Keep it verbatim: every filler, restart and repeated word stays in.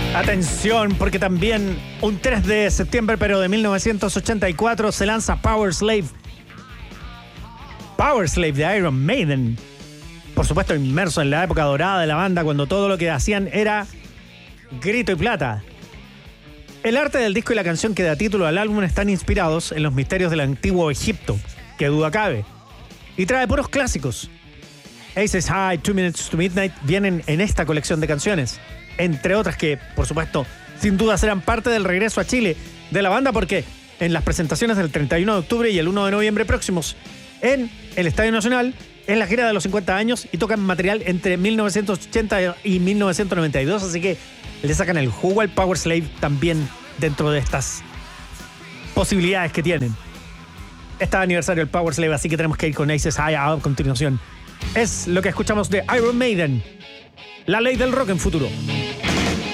Atención, porque también un tres de septiembre, pero de mil novecientos ochenta y cuatro, se lanza Power Slave. Power Slave de Iron Maiden. Por supuesto, inmerso en la época dorada de la banda, cuando todo lo que hacían era grito y plata. El arte del disco y la canción que da título al álbum están inspirados en los misterios del antiguo Egipto, que duda cabe, y trae puros clásicos. Aces High, Two Minutes to Midnight vienen en esta colección de canciones, entre otras que, por supuesto, sin duda serán parte del regreso a Chile de la banda, porque en las presentaciones del treinta y uno de octubre y el uno de noviembre próximos en el Estadio Nacional, en la gira de los cincuenta años, y tocan material entre mil novecientos ochenta y mil novecientos noventa y dos, así que le sacan el jugo al Power Slave también dentro de estas posibilidades que tienen. Está aniversario del Power Slave, así que tenemos que ir con Aces High a continuación. Es lo que escuchamos de Iron Maiden, la ley del rock en futuro.